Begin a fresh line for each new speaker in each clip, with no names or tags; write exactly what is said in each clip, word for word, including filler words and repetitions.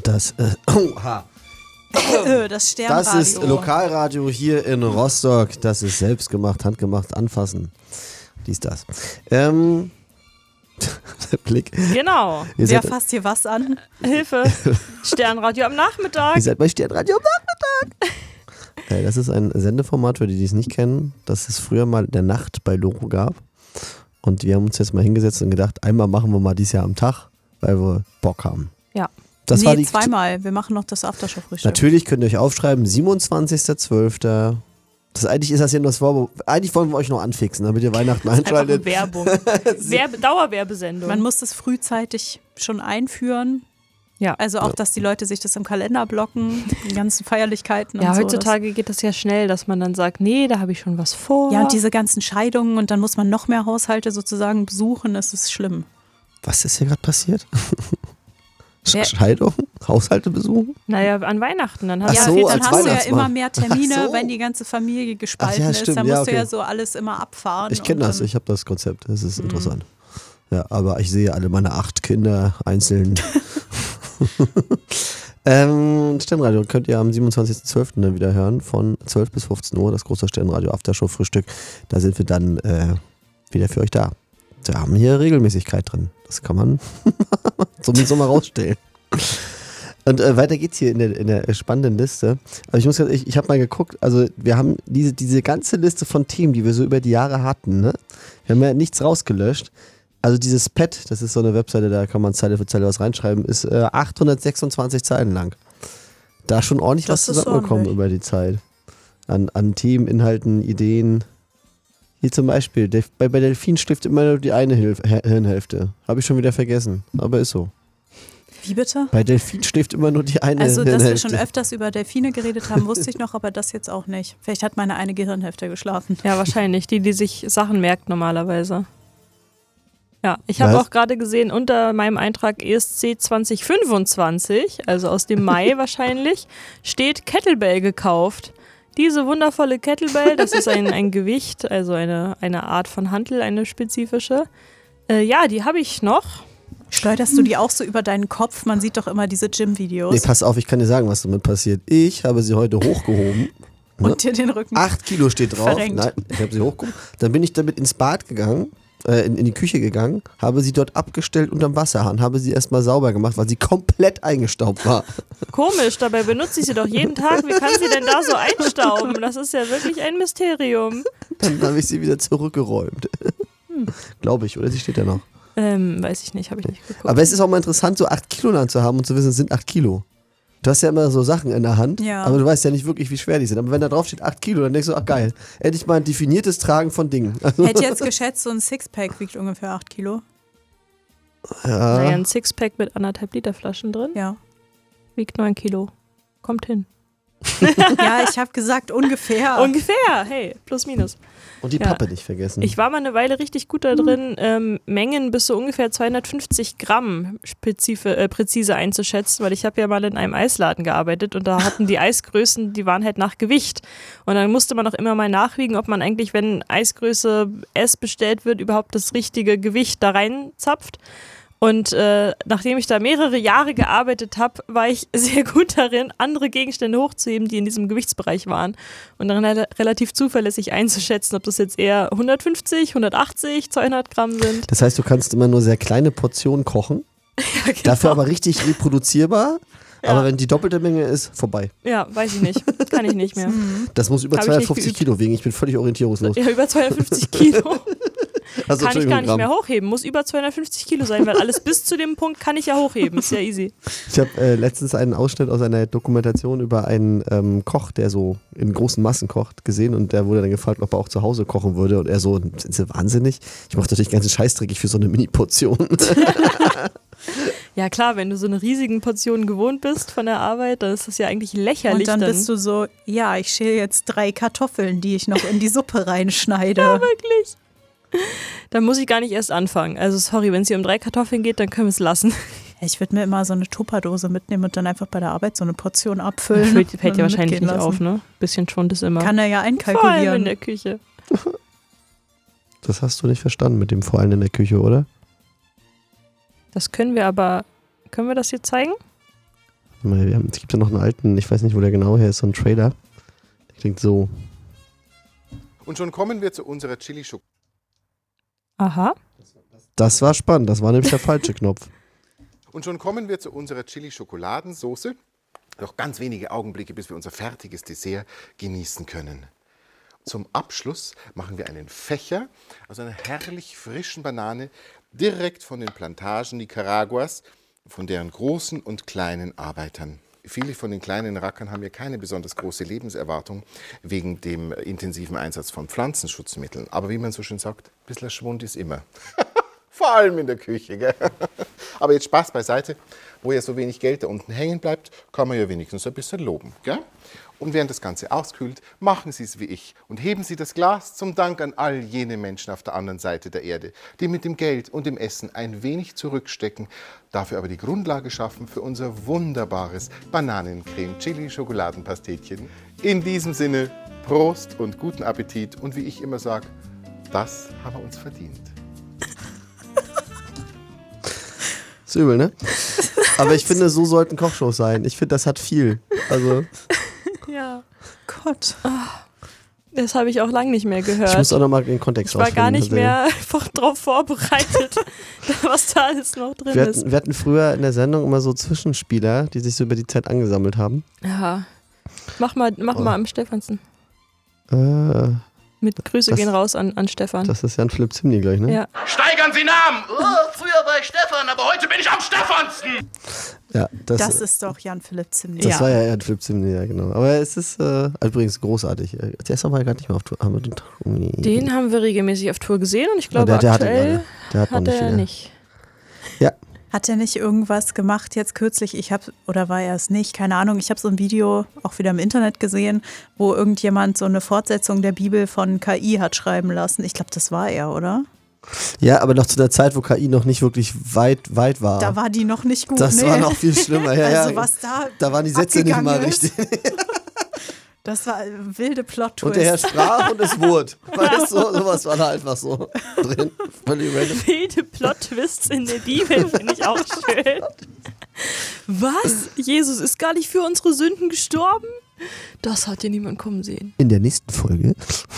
Das, äh, oha.
Das Sternradio.
Das ist Lokalradio hier in Rostock. Das ist selbstgemacht, handgemacht, anfassen. Dies, das. Ähm, der Blick.
Genau.
Ihr
Wer
seid,
fasst hier was an?
Hilfe. Sternradio am Nachmittag.
ihr seid bei Sternradio am Nachmittag. Äh, das ist ein Sendeformat, für die, die es nicht kennen, das es früher mal in der Nacht bei Loro gab. Und wir haben uns jetzt mal hingesetzt und gedacht, einmal machen wir mal dieses Jahr am Tag, weil wir Bock haben.
Ja.
Das
nee,
war die
zweimal. Wir machen noch das Aftershow-Frühstück.
Natürlich könnt ihr euch aufschreiben, siebenundzwanzigster zwölfter Das, eigentlich ist das hier nur das Vorbe- Eigentlich wollen wir euch noch anfixen, damit ihr Weihnachten
Einfach
einschaltet.
Werbung. Werbe- Dauerwerbesendung.
Man muss das frühzeitig schon einführen.
Ja.
Also auch, dass die Leute sich das im Kalender blocken, die ganzen Feierlichkeiten
ja,
und so.
heutzutage geht das ja schnell, dass man dann sagt, nee, da habe ich schon was vor.
Ja, und diese ganzen Scheidungen und dann muss man noch mehr Haushalte sozusagen besuchen, das ist schlimm.
Was ist hier gerade passiert?
Wer-
Scheidung? Haushalte besuchen?
Naja, an Weihnachten. Dann
Ach
hast
Ja,
so,
okay,
als
dann hast du ja
Weihnachtsmann.
immer mehr Termine,
Ach so.
wenn die ganze Familie gespalten
Ach ja,
ist.
stimmt,
Dann
ja,
musst du
okay.
ja so alles immer abfahren.
Ich kenne
und
das,
dann-
ich habe das Konzept, das ist interessant. Ja, aber ich sehe alle meine acht Kinder einzeln. ähm, Sternradio könnt ihr am siebenundzwanzigster zwölfter dann wieder hören, von zwölf bis fünfzehn Uhr, das große Sternradio Aftershow-Frühstück. Da sind wir dann äh, wieder für euch da. Wir haben hier Regelmäßigkeit drin. Das kann man zumindest mal rausstellen. Und äh, weiter geht's hier in der, in der spannenden Liste. Aber ich muss ganz ehrlich, ich habe mal geguckt, also wir haben diese, diese ganze Liste von Themen, die wir so über die Jahre hatten, ne? Wir haben ja nichts rausgelöscht. Also dieses Pad, das ist so eine Webseite, da kann man Zeile für Zeile was reinschreiben, ist äh, achthundertsechsundzwanzig Zeilen lang. Da schon ordentlich
Das
was
ist
zusammengekommen
ordentlich.
über die Zeit. An, an Themen, Inhalten, Ideen. Hier zum Beispiel, Delf- bei, bei Delfinstift immer nur die eine Hilf- H- Hirnhälfte. Habe ich schon wieder vergessen, aber ist so.
Wie bitte?
Bei Delfinstift immer nur die eine
Also, dass wir
Hirnhälfte.
schon öfters über Delfine geredet haben, wusste ich noch, aber das jetzt auch nicht. Vielleicht hat meine eine Gehirnhälfte geschlafen.
Ja, wahrscheinlich. Die, die sich Sachen merkt normalerweise. Ja, ich habe
Was?
auch gerade gesehen, unter meinem Eintrag E S C zwanzig fünfundzwanzig, also aus dem Mai wahrscheinlich, steht Kettlebell gekauft. Diese wundervolle Kettlebell, das ist ein, ein Gewicht, also eine, eine Art von Hantel, eine spezifische. Äh, ja, die habe ich noch.
Schleuderst du die auch so über deinen Kopf? Man sieht doch immer diese Gym-Videos.
Nee, pass auf, ich kann dir sagen, was damit passiert. Ich habe sie heute hochgehoben. Ne?
Und dir den Rücken.
Acht Kilo steht drauf.
Verrenkt.
Nein, ich habe sie hochgehoben. Dann bin ich damit ins Bad gegangen, äh, in, in die Küche gegangen, habe sie dort abgestellt unterm Wasserhahn, habe sie erstmal sauber gemacht, weil sie komplett eingestaubt war.
Komisch, dabei benutze ich sie doch jeden Tag. Wie kann sie denn da so einstauben? Das ist ja wirklich ein Mysterium.
Dann habe ich sie wieder zurückgeräumt.
Hm.
Glaube ich, oder sie steht da noch.
Ähm, weiß ich nicht, habe ich nicht geguckt.
Aber es ist auch mal interessant, so acht Kilo in der Hand zu haben und zu wissen, es sind acht Kilo. Du hast ja immer so Sachen in der Hand,
Ja.
aber du weißt ja nicht wirklich, wie schwer die sind. Aber wenn da drauf steht acht Kilo, dann denkst du, ach geil, endlich mal ein definiertes Tragen von Dingen. Also,
Hätte jetzt geschätzt, so ein Sixpack wiegt ungefähr acht Kilo.
Naja,
ja,
ein Sixpack mit anderthalb Liter Flaschen drin,
Ja.
wiegt neun Kilo. Kommt hin.
Ja, ich habe gesagt ungefähr.
Ungefähr, hey, plus minus.
und die
ja.
Pappe nicht vergessen.
Ich war mal eine Weile richtig gut da drin, ähm, Mengen bis so ungefähr zweihundertfünfzig Gramm spezife, äh, präzise einzuschätzen, weil ich habe ja mal in einem Eisladen gearbeitet und da hatten die Eisgrößen, die waren halt nach Gewicht. Und dann musste man auch immer mal nachwiegen, ob man eigentlich, wenn Eisgröße S bestellt wird, überhaupt das richtige Gewicht da reinzapft. Und äh, nachdem ich da mehrere Jahre gearbeitet habe, war ich sehr gut darin, andere Gegenstände hochzuheben, die in diesem Gewichtsbereich waren. Und dann re- relativ zuverlässig einzuschätzen, ob das jetzt eher hundertfünfzig, hundertachtzig, zweihundert Gramm sind.
Das heißt, du kannst immer nur sehr kleine Portionen kochen,
Ja, genau.
dafür aber richtig reproduzierbar.
Ja.
Aber wenn die doppelte Menge ist, vorbei.
Ja, weiß ich nicht. Kann ich nicht mehr.
Das muss über
Hab ich nicht
zweihundertfünfzig
geübt.
Kilo wiegen. Ich bin völlig orientierungslos.
Ja, über zweihundertfünfzig Kilo
Also,
kann ich gar nicht
Gramm.
mehr hochheben. Muss über zweihundertfünfzig Kilo sein, weil alles bis zu dem Punkt kann ich ja hochheben. Ist ja easy.
Ich habe äh, letztens einen Ausschnitt aus einer Dokumentation über einen ähm, Koch, der so in großen Massen kocht, gesehen und der wurde dann gefragt, ob er auch zu Hause kochen würde und er so, sind Sie wahnsinnig? Ich mache natürlich ganz scheißdreckig für so eine Mini-Portion.
Ja klar, wenn du so eine riesigen Portion gewohnt bist von der Arbeit, dann ist das ja eigentlich lächerlich.
Und dann bist du so, ja, ich schäle jetzt drei Kartoffeln, die ich noch in die Suppe reinschneide. Ja,
wirklich. Dann muss ich gar nicht erst anfangen. Also sorry, wenn es hier um drei Kartoffeln geht, dann können wir es lassen.
Ich würde mir immer so eine Tupperdose mitnehmen und dann einfach bei der Arbeit so eine Portion abfüllen.
Fällt, fällt
und
dir wahrscheinlich
mitgehen
nicht
lassen.
auf, ne? Bisschen Schund ist immer.
Kann er ja
Vor allem in
einkalkulieren.
der Küche.
Das hast du nicht verstanden mit dem vor allem in der Küche, oder?
Das können wir aber, können wir das hier zeigen?
Es gibt ja noch einen alten, ich weiß nicht, wo der genau her ist, so ein Trailer. Der klingt so.
Und schon kommen wir zu unserer Chili-Schokolade.
Aha.
Das war spannend, das war nämlich der falsche Knopf.
Und schon kommen wir zu unserer Chili-Schokoladensoße. Noch ganz wenige Augenblicke, bis wir unser fertiges Dessert genießen können. Zum Abschluss machen wir einen Fächer aus einer herrlich frischen Banane direkt von den Plantagen Nicaraguas, von deren großen und kleinen Arbeitern. Viele von den kleinen Rackern haben ja keine besonders große Lebenserwartung wegen dem intensiven Einsatz von Pflanzenschutzmitteln. Aber wie man so schön sagt, ein bisschen Schwund ist immer. Vor allem in der Küche. Gell? Aber jetzt Spaß beiseite. Wo ja so wenig Geld da unten hängen bleibt, kann man ja wenigstens ein bisschen loben. Gell? Und während das Ganze auskühlt, machen Sie es wie ich und heben Sie das Glas zum Dank an all jene Menschen auf der anderen Seite der Erde, die mit dem Geld und dem Essen ein wenig zurückstecken, dafür aber die Grundlage schaffen für unser wunderbares Bananencreme-Chili-Schokoladenpastetchen. In diesem Sinne, Prost und guten Appetit und wie ich immer sage, das haben wir uns verdient.
Ist übel, ne? Aber ich finde, so sollten Kochshows sein. Ich finde, das hat viel. Also.
Ja.
Gott.
Das habe ich auch lange nicht mehr gehört.
Ich muss auch nochmal den Kontext
Ich war gar nicht
also,
mehr einfach drauf vorbereitet, was da alles noch drin
wir
ist.
hatten, wir hatten früher in der Sendung immer so Zwischenspieler, die sich so über die Zeit angesammelt haben.
Ja. Mach mal, mach
Oh.
mal am Stephansen.
Äh,
Mit Grüße
Das-
gehen raus an, an Stefan.
das ist Jan Philipp Zimny gleich, ne?
Ja.
Steigern Sie Namen! Oh, früher war ich Stefan, aber heute bin ich am Stephansten!
Ja, das,
Das ist doch Jan Philipp Zimny.
das
Ja.
war ja Jan Philipp Zimny, ja genau. Aber es ist äh, übrigens großartig. Der ist aber gerade nicht mehr auf Tour. Aber den,
Den haben wir regelmäßig auf Tour gesehen und ich glaube,
der, der hat, ihn
aktuell
gerade. Der hat, noch
hat
nicht
er
wieder.
nicht.
Ja,
Hat er nicht irgendwas gemacht jetzt kürzlich? Ich habe oder war er es nicht? Keine Ahnung. Ich habe so ein Video auch wieder im Internet gesehen, wo irgendjemand so eine Fortsetzung der Bibel von K I hat schreiben lassen. Ich glaube, das war er, oder?
ja, aber noch zu der Zeit, wo K I noch nicht wirklich weit, weit war.
Da war die noch nicht gut.
das
nee.
war noch viel schlimmer. Ja,
also
ja.
was da
Da waren die Sätze nicht mal
abgegangen ist.
richtig.
Das war ein wilde Plot-Twist.
Und der Herr sprach und es wurde. Weißt du, sowas war da einfach so drin. Völlig random.
Wilde Plot-Twists in der Bibel finde ich auch schön. Was? Jesus ist gar nicht für unsere Sünden gestorben? Das hat ja niemand kommen sehen.
In der nächsten Folge.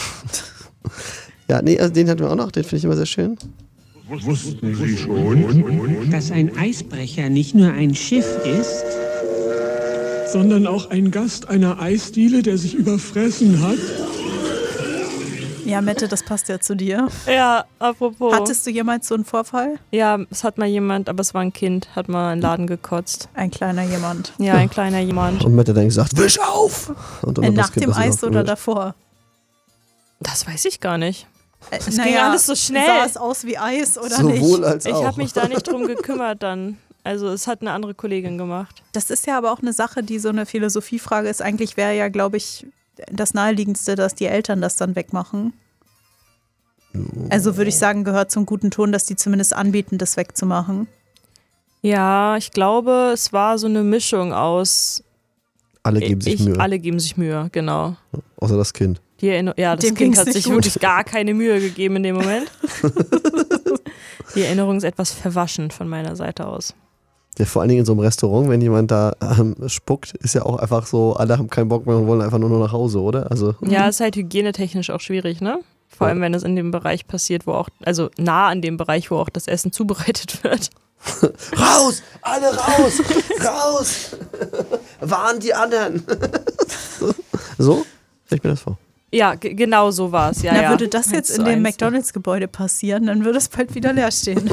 Ja, nee, also den hatten wir auch noch. Den finde ich immer sehr schön.
Wussten Sie schon,
dass ein Eisbrecher nicht nur ein Schiff ist,
sondern auch ein Gast einer Eisdiele, der sich überfressen hat?
Ja, Mette, das passt ja zu dir.
Ja, apropos.
Hattest du jemals so einen Vorfall?
Ja, es hat mal jemand, aber es war ein Kind, hat mal einen Laden gekotzt.
Ein kleiner jemand.
Ja, ein kleiner jemand.
Und Mette dann gesagt, wisch auf! Und dann
Äh,
hat das
nach
Kind
dem
das
Eis oder
aufgewischt.
davor?
Das weiß ich gar nicht.
Äh,
Es ging alles so schnell.
Sah es aus wie Eis oder
Sowohl
nicht?
als
Ich
auch.
habe mich da nicht drum gekümmert dann. Also es hat eine andere Kollegin gemacht.
Das ist ja aber auch eine Sache, die so eine Philosophiefrage ist. Eigentlich wäre ja, glaube ich, das Naheliegendste, dass die Eltern das dann wegmachen. Also würde ich sagen, gehört zum guten Ton, dass die zumindest anbieten, das wegzumachen.
Ja, ich glaube, es war so eine Mischung aus.
Alle geben sich
ich,
Mühe.
Alle geben sich Mühe, genau.
Außer das Kind.
Die Erinner- ja, das
Dem
Kind
ging's
hat
nicht
sich
gut.
wirklich gar keine Mühe gegeben in dem Moment. Die Erinnerung ist etwas verwaschen von meiner Seite aus.
Ja, vor allen Dingen in so einem Restaurant, wenn jemand da ähm, spuckt, ist ja auch einfach so, alle haben keinen Bock mehr und wollen einfach nur noch nach Hause, oder? Also
Ja, ist halt hygienetechnisch auch schwierig, ne? Vor
Ja.
allem, wenn es in dem Bereich passiert, wo auch, also nah an dem Bereich, wo auch das Essen zubereitet wird.
raus! Alle raus! raus! Warn die anderen! so? Stell ich mir das vor.
Ja, g- genau so war es, ja,
Na,
ja.
würde das jetzt
Eins
in
zu
dem
eins.
McDonalds-Gebäude passieren, dann würde es bald wieder leer stehen.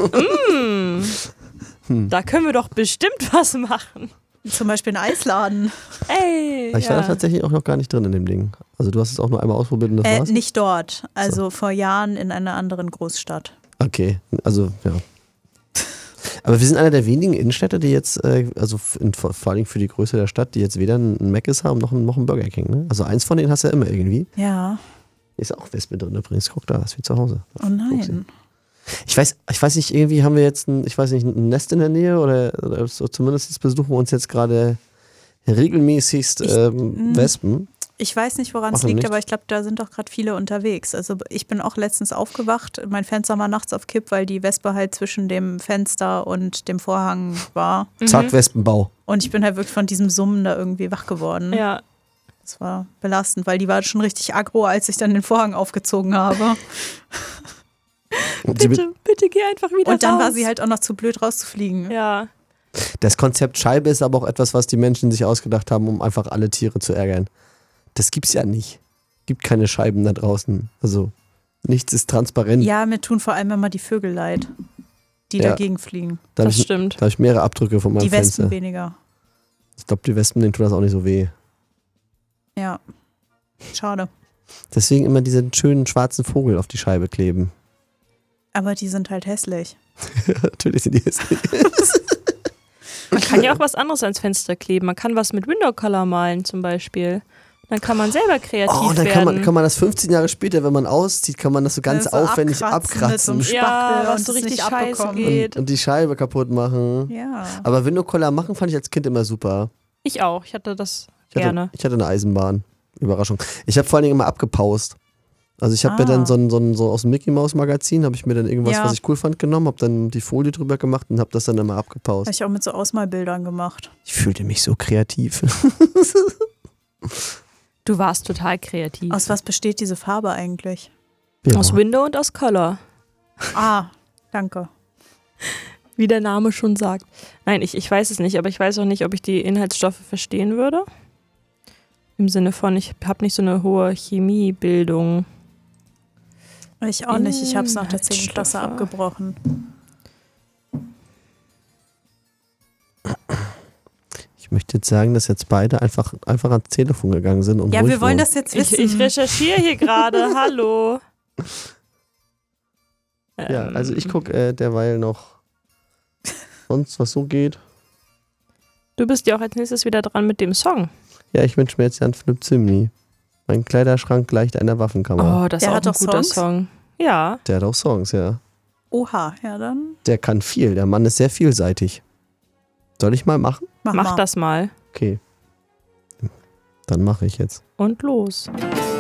Da können wir doch bestimmt was machen.
Zum Beispiel ein Eisladen.
Ey,
Aber ich war
ja.
da tatsächlich auch noch gar nicht drin in dem Ding. Also du hast es auch nur einmal ausprobiert und das
Äh,
war's?
nicht dort, also vor Jahren in einer anderen Großstadt.
Okay, also ja. Aber wir sind einer der wenigen Innenstädte, die jetzt, äh, also in, vor, vor allem für die Größe der Stadt, die jetzt weder einen Mc's haben noch einen, noch einen Burger King. Ne? Also eins von denen hast du ja immer irgendwie.
Ja,
Ist auch Wespe drin übrigens. Guck da, ist wie zu Hause.
oh nein.
Ich weiß, ich weiß nicht, irgendwie haben wir jetzt ein, ich weiß nicht, ein Nest in der Nähe oder, oder so, zumindest besuchen wir uns jetzt gerade regelmäßigst
Ich-
ähm,
mh.
Wespen.
Ich weiß nicht, woran es
Machen
liegt,
nicht.
aber ich glaube, da sind doch gerade viele unterwegs. Also ich bin auch letztens aufgewacht, mein Fenster war nachts auf Kipp, weil die Wespe halt zwischen dem Fenster und dem Vorhang war.
Zack, Wespenbau.
Und ich bin halt wirklich von diesem Summen da irgendwie wach geworden.
Ja.
Das war belastend, weil die war schon richtig aggro, als ich dann den Vorhang aufgezogen habe.
Und sie mit-
Bitte, bitte geh einfach wieder
Und dann
raus.
war sie halt auch noch zu blöd rauszufliegen.
Ja.
Das Konzept Scheibe ist aber auch etwas, was die Menschen sich ausgedacht haben, um einfach alle Tiere zu ärgern. Das gibt's ja nicht. Gibt keine Scheiben da draußen. Also nichts ist transparent.
Ja, mir tun vor allem immer die Vögel leid, die
Ja.
dagegen fliegen.
da habe
Das
ich,
stimmt.
da hab ich mehrere Abdrücke von meinem
Die Wespen
Fenster.
weniger.
Ich glaube, die Wespen, denen tut das auch nicht so weh.
Ja. Schade.
Deswegen immer diesen schönen schwarzen Vogel auf die Scheibe kleben.
Aber die sind halt hässlich.
Natürlich sind die hässlich.
Man kann ja auch was anderes ans Fenster kleben. Man kann was mit Window Color malen zum Beispiel. Dann kann man selber kreativ
Oh, dann
werden.
kann man, kann man das fünfzehn Jahre später, wenn man auszieht, kann man das so ganz
Das so
aufwendig
abkratzen mit so
abkratzen
einem
ja,
Spachtel
was
und
so
es
richtig
nicht
scheiße
abbekommen.
geht.
und die Scheibe kaputt machen.
Ja.
Aber Window-Color machen fand ich als Kind immer super.
Ich auch. Ich hatte das
Ich hatte,
gerne.
ich hatte eine Eisenbahn. Überraschung. Ich habe vor allen Dingen immer abgepaust. Also ich habe mir
Ah.
dann so, ein, so, ein, so aus dem Mickey Mouse Magazin, habe ich mir dann irgendwas,
Ja.
was ich cool fand, genommen, habe dann die Folie drüber gemacht und habe das dann immer abgepaust.
Habe ich auch mit so Ausmalbildern gemacht.
Ich fühlte mich so kreativ.
Du warst total kreativ.
Aus was besteht diese Farbe eigentlich?
Ja.
Aus Window und aus Color.
Ah, danke.
Wie der Name schon sagt. Nein, ich, ich weiß es nicht, aber ich weiß auch nicht, ob ich die Inhaltsstoffe verstehen würde. Im Sinne von, ich habe nicht so eine hohe Chemiebildung.
Ich auch nicht. Ich habe es nach der zehnten Klasse
Inhaltsstoffe.
abgebrochen.
Ich möchte jetzt sagen, dass jetzt beide einfach, einfach ans Telefon gegangen sind. Und
Ja,
ruhig
wir wollen
wurden.
das jetzt
Ich,
wissen.
ich recherchiere hier gerade. Hallo.
Ja,
Ähm,
also ich gucke äh, derweil noch sonst, was so geht.
Du bist ja auch als nächstes wieder dran mit dem Song.
Ja, ich wünsche mir jetzt Jan Philipp Zimny. Mein Kleiderschrank gleicht einer Waffenkammer.
Oh, das
Der
ist auch
hat
ein
doch
guter
Songs?
Song. Ja.
Der hat auch Songs, ja.
Oha, ja dann
Der kann viel. Der Mann ist sehr vielseitig. Soll ich mal machen?
mach,
Mach
mal.
das mal.
Okay. Dann mache ich jetzt.
Und los.
Musik